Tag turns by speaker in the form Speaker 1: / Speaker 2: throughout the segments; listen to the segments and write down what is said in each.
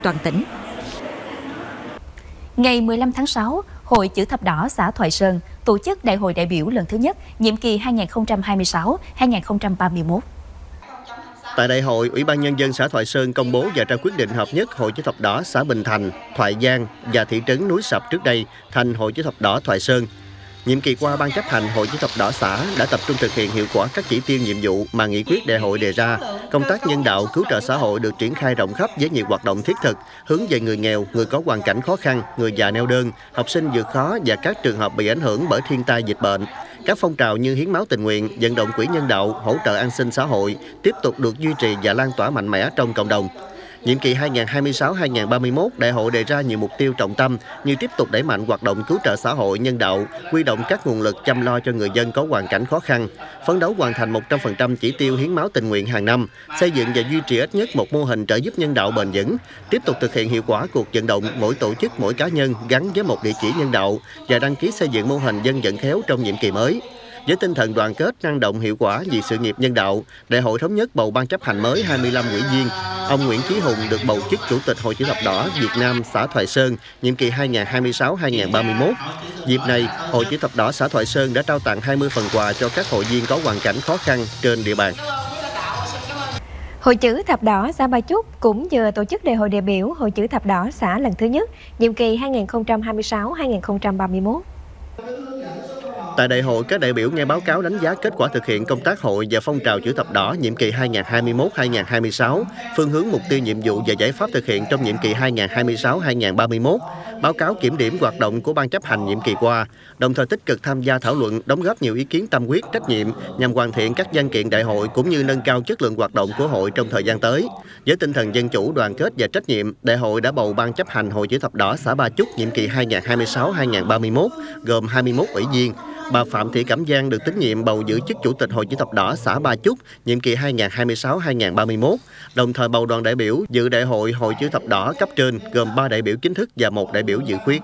Speaker 1: toàn tỉnh.
Speaker 2: Ngày 15 tháng 6, Hội Chữ Thập Đỏ xã Thoại Sơn tổ chức Đại hội đại biểu lần thứ nhất, nhiệm kỳ 2026-2031.
Speaker 3: Tại đại hội, Ủy ban Nhân dân xã Thoại Sơn công bố và trao quyết định hợp nhất Hội Chữ Thập Đỏ xã Bình Thành, Thoại Giang và thị trấn Núi Sập trước đây thành Hội Chữ Thập Đỏ Thoại Sơn. Nhiệm kỳ qua, Ban chấp hành Hội Chữ Thập Đỏ xã đã tập trung thực hiện hiệu quả các chỉ tiêu nhiệm vụ mà nghị quyết đại hội đề ra. Công tác nhân đạo, cứu trợ xã hội được triển khai rộng khắp với nhiều hoạt động thiết thực, hướng về người nghèo, người có hoàn cảnh khó khăn, người già neo đơn, học sinh vượt khó và các trường hợp bị ảnh hưởng bởi thiên tai dịch bệnh. Các phong trào như hiến máu tình nguyện, vận động quỹ nhân đạo, hỗ trợ an sinh xã hội tiếp tục được duy trì và lan tỏa mạnh mẽ trong cộng đồng. Nhiệm kỳ 2026-2031, đại hội đề ra nhiều mục tiêu trọng tâm như tiếp tục đẩy mạnh hoạt động cứu trợ xã hội nhân đạo, huy động các nguồn lực chăm lo cho người dân có hoàn cảnh khó khăn, phấn đấu hoàn thành 100% chỉ tiêu hiến máu tình nguyện hàng năm, xây dựng và duy trì ít nhất một mô hình trợ giúp nhân đạo bền vững, tiếp tục thực hiện hiệu quả cuộc vận động mỗi tổ chức, mỗi cá nhân gắn với một địa chỉ nhân đạo và đăng ký xây dựng mô hình dân vận khéo trong nhiệm kỳ mới. Với tinh thần đoàn kết, năng động, hiệu quả vì sự nghiệp nhân đạo, đại hội thống nhất bầu ban chấp hành mới 25 ủy viên. Ông Nguyễn Chí Hùng được bầu chức Chủ tịch Hội Chữ Thập Đỏ Việt Nam xã Thoại Sơn, nhiệm kỳ 2026-2031. Dịp này, Hội Chữ Thập Đỏ xã Thoại Sơn đã trao tặng 20 phần quà cho các hội viên có hoàn cảnh khó khăn trên địa bàn.
Speaker 4: Hội Chữ Thập Đỏ xã Ba Chúc cũng vừa tổ chức đại hội đại biểu Hội Chữ Thập Đỏ xã lần thứ nhất, nhiệm kỳ 2026-2031.
Speaker 3: Tại đại hội, các đại biểu nghe báo cáo đánh giá kết quả thực hiện công tác hội và phong trào Chữ Thập Đỏ nhiệm kỳ 2021-2026, phương hướng mục tiêu nhiệm vụ và giải pháp thực hiện trong nhiệm kỳ 2026-2031, báo cáo kiểm điểm hoạt động của ban chấp hành nhiệm kỳ qua, đồng thời tích cực tham gia thảo luận, đóng góp nhiều ý kiến tâm huyết, trách nhiệm nhằm hoàn thiện các văn kiện đại hội cũng như nâng cao chất lượng hoạt động của hội trong thời gian tới. Với tinh thần dân chủ, đoàn kết và trách nhiệm, đại hội đã bầu ban chấp hành Hội Chữ Thập Đỏ xã Ba Chúc nhiệm kỳ 2026-2031 gồm 21 ủy viên. Bà Phạm Thị Cẩm Giang được tín nhiệm bầu giữ chức Chủ tịch Hội Chữ Thập Đỏ xã Ba Chúc nhiệm kỳ 2026-2031, đồng thời bầu đoàn đại biểu dự đại hội Hội Chữ Thập Đỏ cấp trên gồm 3 đại biểu chính thức và 1 đại biểu dự khuyết.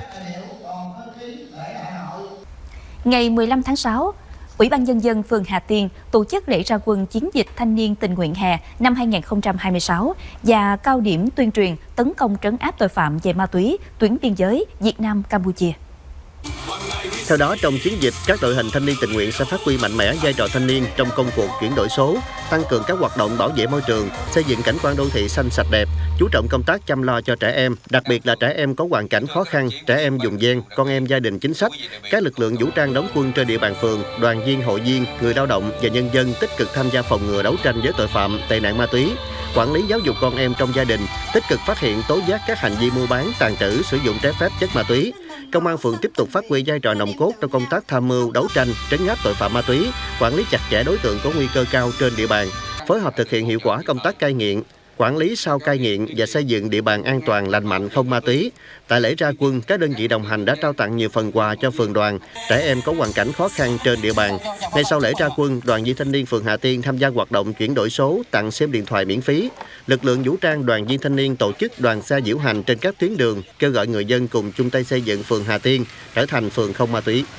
Speaker 2: Ngày 15 tháng 6, Ủy ban Nhân dân phường Hà Tiên tổ chức lễ ra quân chiến dịch thanh niên tình nguyện hè năm 2026 và cao điểm tuyên truyền tấn công trấn áp tội phạm về ma túy tuyến biên giới Việt Nam-Campuchia.
Speaker 3: Theo đó, trong chiến dịch, các đội hình thanh niên tình nguyện sẽ phát huy mạnh mẽ vai trò thanh niên trong công cuộc chuyển đổi số, tăng cường các hoạt động bảo vệ môi trường, xây dựng cảnh quan đô thị xanh sạch đẹp, chú trọng công tác chăm lo cho trẻ em, đặc biệt là trẻ em có hoàn cảnh khó khăn, trẻ em vùng ven, con em gia đình chính sách. Các lực lượng vũ trang đóng quân trên địa bàn phường, đoàn viên, hội viên, người lao động và nhân dân tích cực tham gia phòng ngừa đấu tranh với tội phạm, tệ nạn ma túy, quản lý giáo dục con em trong gia đình, tích cực phát hiện tố giác các hành vi mua bán, tàn trữ, sử dụng trái phép chất ma túy. Công an phường tiếp tục phát huy vai trò nòng cốt trong công tác tham mưu, đấu tranh, trấn áp tội phạm ma túy, quản lý chặt chẽ đối tượng có nguy cơ cao trên địa bàn, phối hợp thực hiện hiệu quả công tác cai nghiện, quản lý sau cai nghiện và xây dựng địa bàn an toàn, lành mạnh, không ma túy. Tại lễ ra quân, các đơn vị đồng hành đã trao tặng nhiều phần quà cho phường đoàn, trẻ em có hoàn cảnh khó khăn trên địa bàn. Ngay sau lễ ra quân, đoàn viên thanh niên phường Hà Tiên tham gia hoạt động chuyển đổi số, tặng sim điện thoại miễn phí. Lực lượng vũ trang, đoàn viên thanh niên tổ chức đoàn xe diễu hành trên các tuyến đường, kêu gọi người dân cùng chung tay xây dựng phường Hà Tiên trở thành phường không ma túy.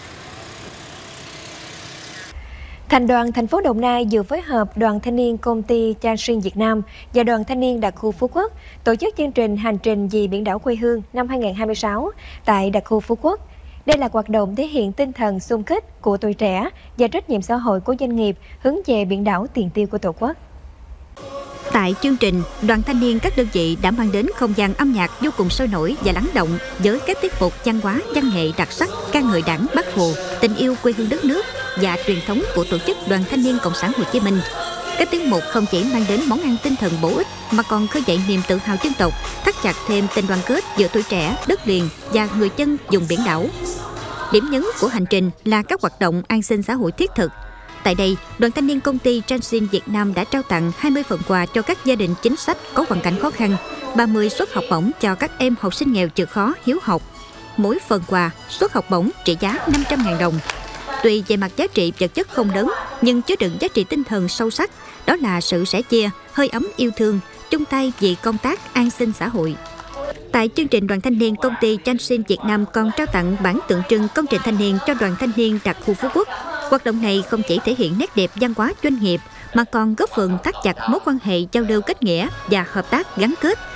Speaker 4: Thành đoàn thành phố Đồng Nai vừa phối hợp Đoàn Thanh niên Công ty Transsion Việt Nam và Đoàn Thanh niên Đặc khu Phú Quốc tổ chức chương trình Hành trình vì biển đảo quê hương năm 2026 tại Đặc khu Phú Quốc. Đây là hoạt động thể hiện tinh thần xung kích của tuổi trẻ và trách nhiệm xã hội của doanh nghiệp hướng về biển đảo tiền tiêu của Tổ quốc.
Speaker 1: Tại chương trình, đoàn thanh niên các đơn vị đã mang đến không gian âm nhạc vô cùng sôi nổi và lắng động với các tiết mục văn hóa, văn nghệ đặc sắc, ca ngợi Đảng, Bác Hồ, tình yêu quê hương đất nước và truyền thống của tổ chức Đoàn Thanh niên Cộng sản Hồ Chí Minh. Các tiết mục không chỉ mang đến món ăn tinh thần bổ ích mà còn khơi dậy niềm tự hào dân tộc, thắt chặt thêm tình đoàn kết giữa tuổi trẻ, đất liền và người dân vùng biển đảo. Điểm nhấn của hành trình là các hoạt động an sinh xã hội thiết thực. Tại đây, Đoàn Thanh niên Công ty Transsion Việt Nam đã trao tặng 20 phần quà cho các gia đình chính sách có hoàn cảnh khó khăn, 30 suất học bổng cho các em học sinh nghèo chịu khó hiếu học. Mỗi phần quà, suất học bổng trị giá 500.000 đồng. Tuy về mặt giá trị vật chất không lớn, nhưng chứa đựng giá trị tinh thần sâu sắc, đó là sự sẻ chia, hơi ấm yêu thương, chung tay vì công tác an sinh xã hội. Tại chương trình, Đoàn Thanh niên Công ty Transsion Việt Nam còn trao tặng bản tượng trưng công trình thanh niên cho Đoàn Thanh niên Đặc khu Phú Quốc. Hoạt động này không chỉ thể hiện nét đẹp văn hóa doanh nghiệp mà còn góp phần thắt chặt mối quan hệ giao lưu kết nghĩa và hợp tác gắn kết